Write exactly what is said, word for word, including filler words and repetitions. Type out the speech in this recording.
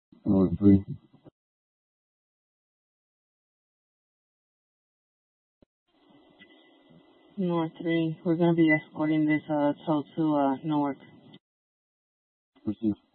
North three. North three. We're going to be escorting this uh, tow to uh, Newark. Proceed.